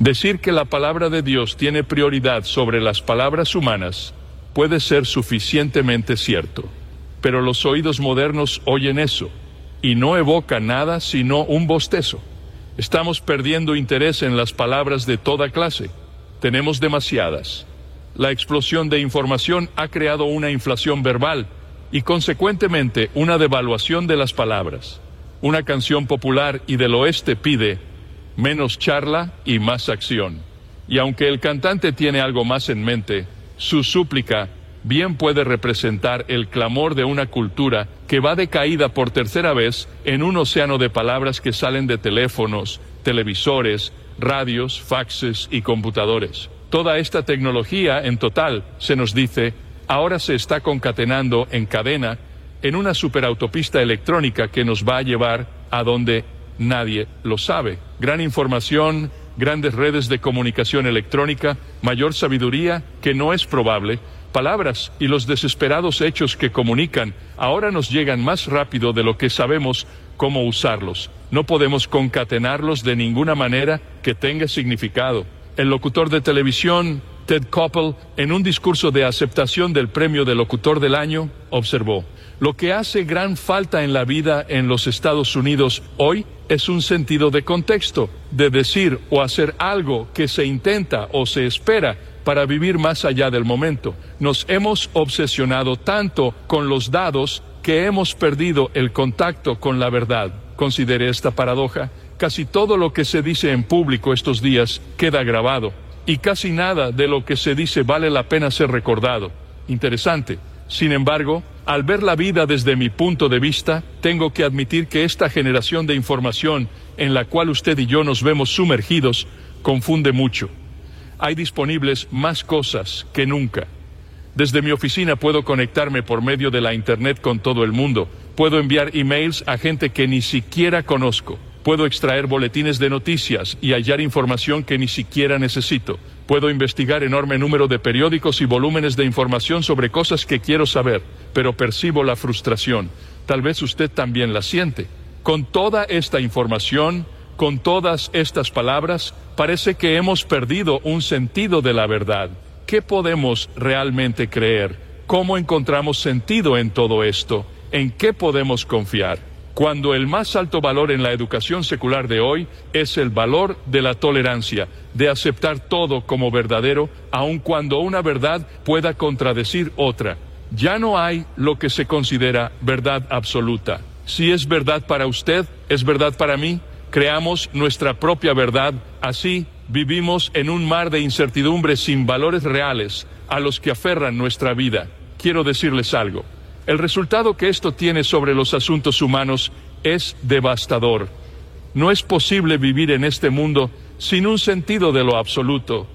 Decir que la palabra de Dios tiene prioridad sobre las palabras humanas puede ser suficientemente cierto, pero los oídos modernos oyen eso y no evoca nada sino un bostezo. Estamos perdiendo interés en las palabras de toda clase. Tenemos demasiadas. La explosión de información ha creado una inflación verbal y consecuentemente una devaluación de las palabras. Una canción popular y del oeste pide menos charla y más acción. Y aunque el cantante tiene algo más en mente, su súplica bien puede representar el clamor de una cultura que va de caída por tercera vez en un océano de palabras que salen de teléfonos, televisores, radios, faxes y computadores. Toda esta tecnología, en total, se nos dice, ahora se está concatenando en cadena en una superautopista electrónica que nos va a llevar a donde nadie lo sabe. Gran información, grandes redes de comunicación electrónica, mayor sabiduría que no es probable. Palabras y los desesperados hechos que comunican ahora nos llegan más rápido de lo que sabemos cómo usarlos. No podemos concatenarlos de ninguna manera que tenga significado. El locutor de televisión, Ted Koppel, en un discurso de aceptación del premio de locutor del año, observó: lo que hace gran falta en la vida en los Estados Unidos hoy es un sentido de contexto, de decir o hacer algo que se intenta o se espera para vivir más allá del momento. Nos hemos obsesionado tanto con los dados que hemos perdido el contacto con la verdad. Considere esta paradoja. Casi todo lo que se dice en público estos días queda grabado, y casi nada de lo que se dice vale la pena ser recordado. Interesante. Sin embargo, al ver la vida desde mi punto de vista, tengo que admitir que esta generación de información en la cual usted y yo nos vemos sumergidos confunde mucho. Hay disponibles más cosas que nunca. Desde mi oficina puedo conectarme por medio de la Internet con todo el mundo. Puedo enviar emails a gente que ni siquiera conozco. Puedo extraer boletines de noticias y hallar información que ni siquiera necesito. Puedo investigar enorme número de periódicos y volúmenes de información sobre cosas que quiero saber, pero percibo la frustración. Tal vez usted también la siente. Con toda esta información, con todas estas palabras, parece que hemos perdido un sentido de la verdad. ¿Qué podemos realmente creer? ¿Cómo encontramos sentido en todo esto? ¿En qué podemos confiar? Cuando el más alto valor en la educación secular de hoy es el valor de la tolerancia, de aceptar todo como verdadero, aun cuando una verdad pueda contradecir otra. Ya no hay lo que se considera verdad absoluta. Si es verdad para usted, es verdad para mí. Creamos nuestra propia verdad. Así vivimos en un mar de incertidumbre sin valores reales a los que aferran nuestra vida. Quiero decirles algo. El resultado que esto tiene sobre los asuntos humanos es devastador. No es posible vivir en este mundo sin un sentido de lo absoluto.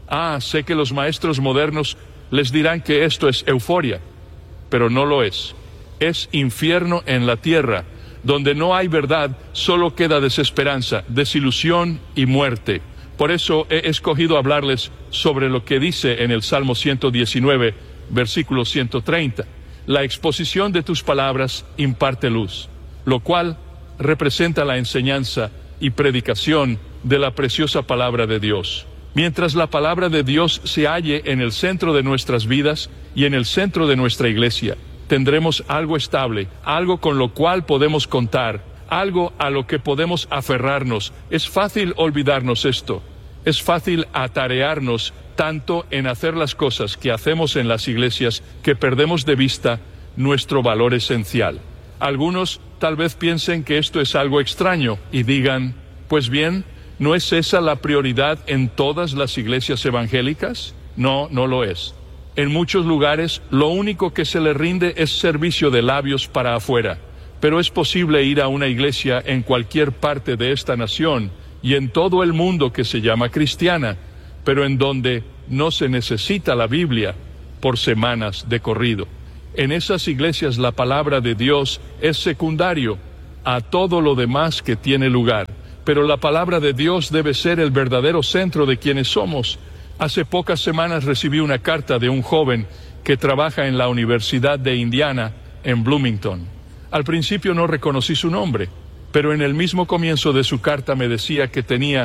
Sé que los maestros modernos les dirán que esto es euforia, pero no lo es. Es infierno en la tierra, donde no hay verdad, solo queda desesperanza, desilusión y muerte. Por eso he escogido hablarles sobre lo que dice en el Salmo 119, versículo 130. La exposición de tus palabras imparte luz, lo cual representa la enseñanza y predicación de la preciosa palabra de Dios. Mientras la palabra de Dios se halle en el centro de nuestras vidas y en el centro de nuestra iglesia, tendremos algo estable, algo con lo cual podemos contar, algo a lo que podemos aferrarnos. Es fácil olvidarnos esto. Es fácil atarearnos tanto en hacer las cosas que hacemos en las iglesias que perdemos de vista nuestro valor esencial. Algunos tal vez piensen que esto es algo extraño y digan, pues bien, ¿no es esa la prioridad en todas las iglesias evangélicas? No, no lo es. En muchos lugares lo único que se le rinde es servicio de labios para afuera, pero es posible ir a una iglesia en cualquier parte de esta nación y en todo el mundo que se llama cristiana, pero en donde no se necesita la Biblia por semanas de corrido. En esas iglesias la palabra de Dios es secundario a todo lo demás que tiene lugar, pero la palabra de Dios debe ser el verdadero centro de quienes somos. Hace pocas semanas recibí una carta de un joven que trabaja en la Universidad de Indiana en Bloomington. Al principio no reconocí su nombre, pero en el mismo comienzo de su carta me decía que tenía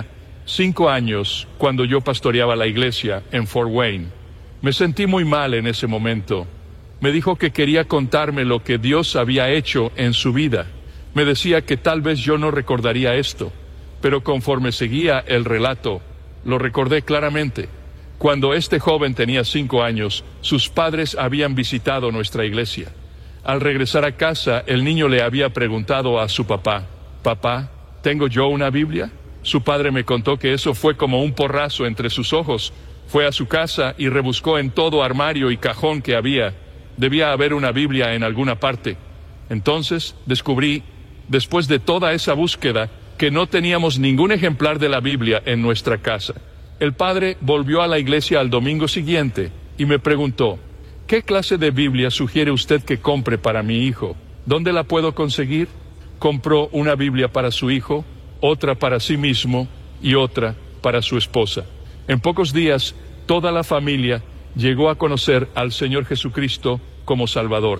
5 años cuando yo pastoreaba la iglesia en Fort Wayne. Me sentí muy mal en ese momento. Me dijo que quería contarme lo que Dios había hecho en su vida. Me decía que tal vez yo no recordaría esto, pero conforme seguía el relato, lo recordé claramente. Cuando este joven tenía 5 años, sus padres habían visitado nuestra iglesia. Al regresar a casa, el niño le había preguntado a su papá: «Papá, ¿tengo yo una Biblia?». Su padre me contó que eso fue como un porrazo entre sus ojos. Fue a su casa y rebuscó en todo armario y cajón que había. Debía haber una Biblia en alguna parte. Entonces descubrí, después de toda esa búsqueda, que no teníamos ningún ejemplar de la Biblia en nuestra casa. El padre volvió a la iglesia al domingo siguiente y me preguntó: «¿Qué clase de Biblia sugiere usted que compre para mi hijo? ¿Dónde la puedo conseguir?». Compró una Biblia para su hijo, otra para sí mismo y otra para su esposa. En pocos días, toda la familia llegó a conocer al Señor Jesucristo como Salvador.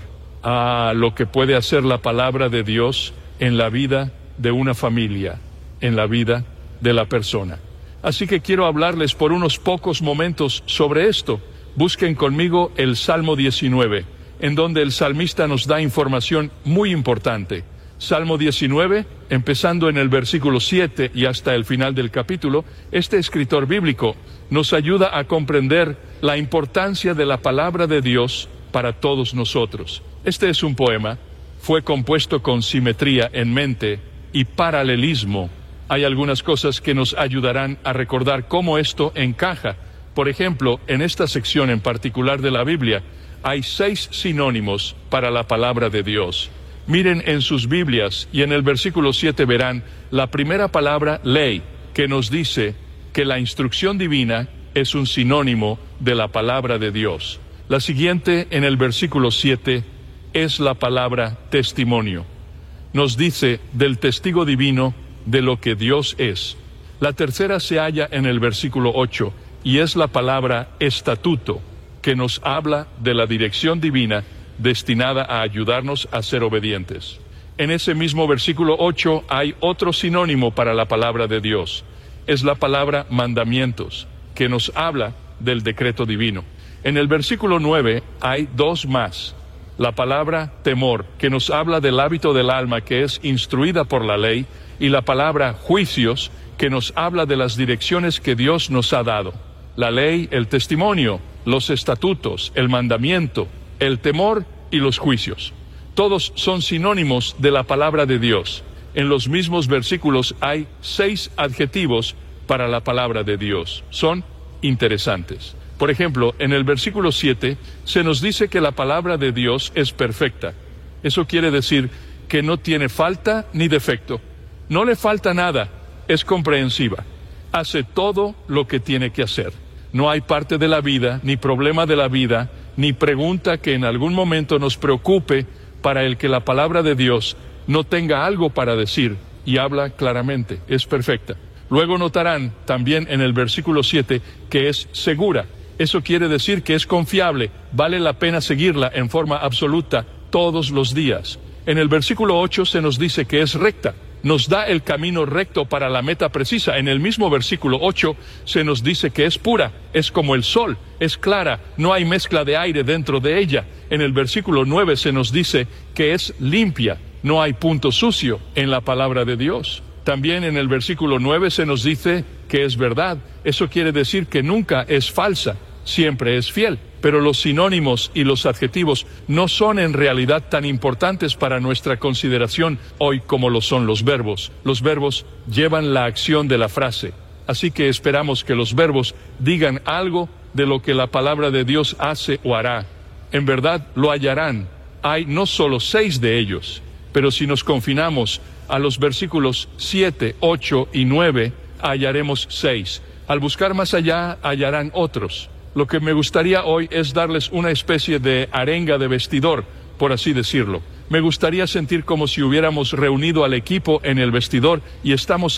Lo que puede hacer la palabra de Dios en la vida de una familia, en la vida de la persona. Así que quiero hablarles por unos pocos momentos sobre esto. Busquen conmigo el Salmo 19, en donde el salmista nos da información muy importante. Salmo 19, empezando en el versículo 7 y hasta el final del capítulo, este escritor bíblico nos ayuda a comprender la importancia de la palabra de Dios para todos nosotros. Este es un poema, fue compuesto con simetría en mente y paralelismo. Hay algunas cosas que nos ayudarán a recordar cómo esto encaja. Por ejemplo, en esta sección en particular de la Biblia, hay 6 sinónimos para la palabra de Dios. Miren en sus Biblias y en el versículo 7 verán la primera palabra, ley, que nos dice que la instrucción divina es un sinónimo de la palabra de Dios. La siguiente, en el versículo 7, es la palabra testimonio. Nos dice del testigo divino de lo que Dios es. La tercera se halla en el versículo 8 y es la palabra estatuto, que nos habla de la dirección divina destinada a ayudarnos a ser obedientes. En ese mismo versículo 8 hay otro sinónimo para la palabra de Dios. Es la palabra mandamientos, que nos habla del decreto divino. En el versículo 9 hay 2 más. La palabra temor, que nos habla del hábito del alma que es instruida por la ley, y la palabra juicios, que nos habla de las direcciones que Dios nos ha dado. La ley, el testimonio, los estatutos, el mandamiento, el temor y los juicios. Todos son sinónimos de la palabra de Dios. En los mismos versículos hay 6 adjetivos para la palabra de Dios. Son interesantes. Por ejemplo, en el versículo 7 se nos dice que la palabra de Dios es perfecta. Eso quiere decir que no tiene falta ni defecto. No le falta nada, es comprensiva. Hace todo lo que tiene que hacer. No hay parte de la vida, ni problema de la vida, ni pregunta que en algún momento nos preocupe para el que la palabra de Dios no tenga algo para decir, y habla claramente, es perfecta. Luego notarán también en el versículo 7 que es segura. Eso quiere decir que es confiable, vale la pena seguirla en forma absoluta todos los días. En el versículo 8 se nos dice que es recta. Nos da el camino recto para la meta precisa. En el mismo versículo 8 se nos dice que es pura, es como el sol, es clara, no hay mezcla de aire dentro de ella. En el versículo 9 se nos dice que es limpia, no hay punto sucio en la palabra de Dios. También en el versículo 9 se nos dice que es verdad. Eso quiere decir que nunca es falsa, siempre es fiel. Pero los sinónimos y los adjetivos no son en realidad tan importantes para nuestra consideración hoy como lo son los verbos. Los verbos llevan la acción de la frase. Así que esperamos que los verbos digan algo de lo que la palabra de Dios hace o hará. En verdad lo hallarán. Hay no solo 6 de ellos, pero si nos confinamos a los versículos 7, 8 y 9, hallaremos 6. Al buscar más allá, hallarán otros. Lo que me gustaría hoy es darles una especie de arenga de vestidor, por así decirlo. Me gustaría sentir como si hubiéramos reunido al equipo en el vestidor y estamos